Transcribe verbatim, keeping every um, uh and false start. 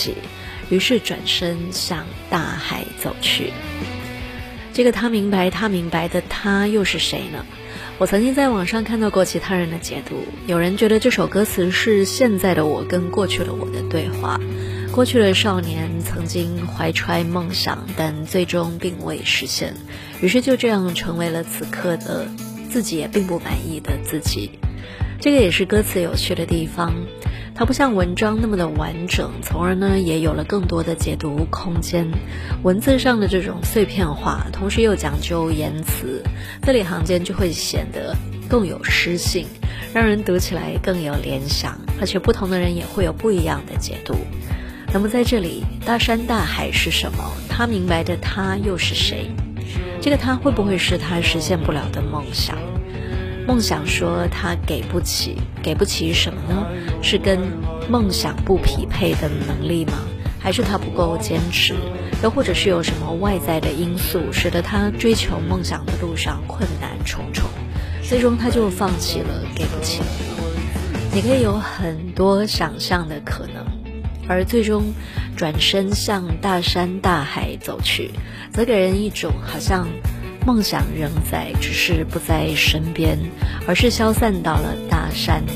起，于是转身向大海走去。这个他明白他明白的他又是谁呢？我曾经在网上看到过其他人的解读，有人觉得这首歌词是现在的我跟过去的我的对话。过去的少年曾经怀揣梦想，但最终并未实现，于是就这样成为了此刻的自己也并不满意的自己。这个也是歌词有趣的地方，它不像文章那么的完整，从而呢也有了更多的解读空间。文字上的这种碎片化，同时又讲究言辞，字里行间就会显得更有诗性，让人读起来更有联想，而且不同的人也会有不一样的解读。那么在这里，大山大海是什么？他明白的他又是谁？这个他会不会是他实现不了的梦想？梦想说他给不起，给不起什么呢？是跟梦想不匹配的能力吗？还是他不够坚持？又或者是有什么外在的因素使得他追求梦想的路上困难重重，最终他就放弃了，给不起了？你可以有很多想象的可能，而最终转身向大山大海走去，则给人一种好像梦想仍在，只是不在身边，而是消散到了大山